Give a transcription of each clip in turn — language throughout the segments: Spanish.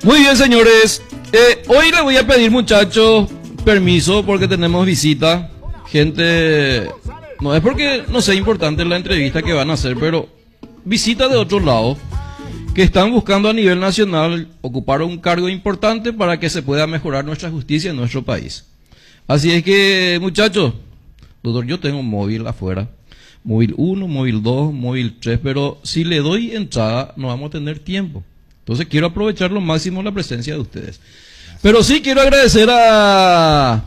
Muy bien, señores. Hoy les voy a pedir, muchachos, permiso porque tenemos visita. Gente, no es porque no sea importante la entrevista que van a hacer, pero visita de otro lado que están buscando a nivel nacional ocupar un cargo importante para que se pueda mejorar nuestra justicia en nuestro país. Así es que, muchachos, doctor, yo tengo un móvil afuera. Móvil 1, móvil 2, móvil 3, pero si le doy entrada no vamos a tener tiempo. Entonces quiero aprovechar lo máximo la presencia de ustedes. Pero sí quiero agradecer a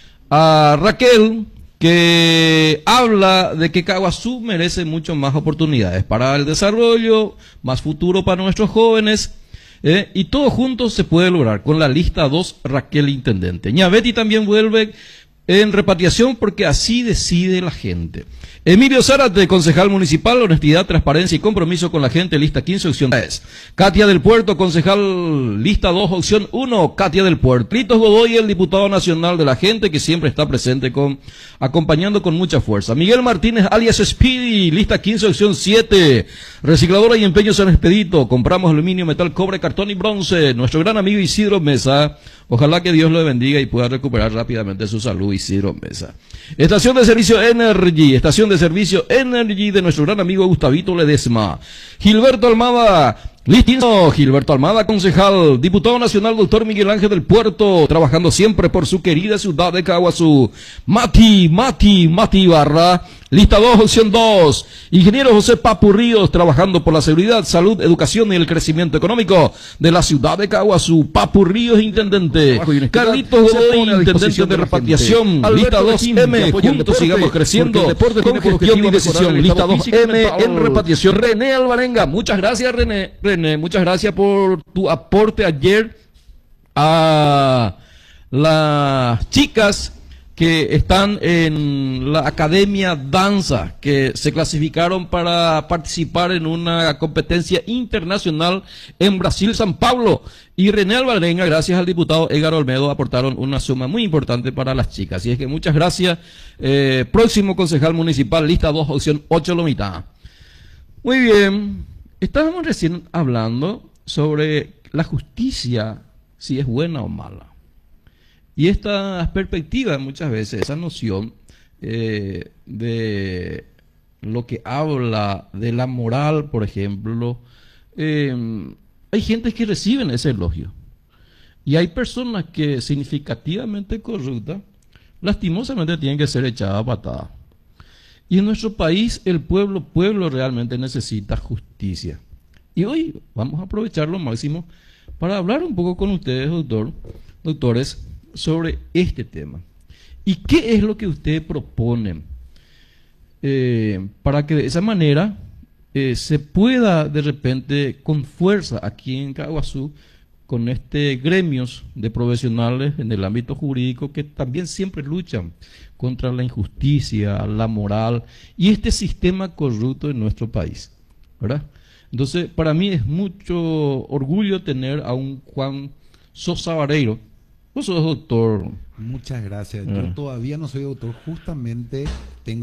Raquel, que habla de que Caaguazú merece mucho más oportunidades para el desarrollo, más futuro para nuestros jóvenes, y todo juntos se puede lograr con la lista 2 Raquel Intendente. Ñabeti también vuelve en repatriación porque así decide la gente. Emilio Zárate, concejal municipal, honestidad, transparencia y compromiso con la gente, lista 15, opción 3. Katia del Puerto, concejal, lista 2, opción 1, Katia del Puerto. Litos Godoy, el diputado nacional de la gente, que siempre está presente acompañando con mucha fuerza. Miguel Martínez, alias Speedy, lista 15, opción 7. Recicladora y empeño San Expedito, compramos aluminio, metal, cobre, cartón y bronce. Nuestro gran amigo Isidro Mesa, ojalá que Dios lo bendiga y pueda recuperar rápidamente su salud, Isidro Mesa. Estación de servicio Energy de nuestro gran amigo Gustavito Ledesma. Gilberto Almada, listísimo. Gilberto Almada, concejal, diputado nacional, doctor Miguel Ángel del Puerto, trabajando siempre por su querida ciudad de Caaguazú. Mati Ibarra, lista 2, opción 2. Ingeniero José Papu Ríos, trabajando por la seguridad, salud, educación y el crecimiento económico de la ciudad de Caaguazú. Papu Ríos, intendente. Carlitos Godoy, intendente de repatriación. Lista 2M, juntos sigamos creciendo con gestión y decisión. Lista 2M en repatriación. René Alvarenga, muchas gracias, René, muchas gracias por tu aporte ayer a las chicas que están en la Academia Danza, que se clasificaron para participar en una competencia internacional en Brasil, San Pablo. Y René Alvarenga, gracias al diputado Edgar Olmedo, aportaron una suma muy importante para las chicas. Así es que muchas gracias. Próximo concejal municipal, lista 2, opción 8, Lomita. Muy bien. Estábamos recién hablando sobre la justicia, si es buena o mala. Y esta perspectiva, muchas veces, esa noción de lo que habla de la moral, por ejemplo, hay gente que reciben ese elogio. Y hay personas que significativamente corruptas, lastimosamente tienen que ser echadas a patadas. Y en nuestro país el pueblo realmente necesita justicia. Y hoy vamos a aprovechar lo máximo para hablar un poco con ustedes, doctores, sobre este tema. ¿Y qué es lo que ustedes proponen para que de esa manera se pueda de repente con fuerza aquí en Caaguazú, con gremios de profesionales en el ámbito jurídico que también siempre luchan contra la injusticia, la moral y este sistema corrupto en nuestro país, ¿verdad? Entonces, para mí es mucho orgullo tener a un Juan Sosa Vareiro. Vos sos doctor. Muchas gracias. Yo todavía no soy doctor, justamente tengo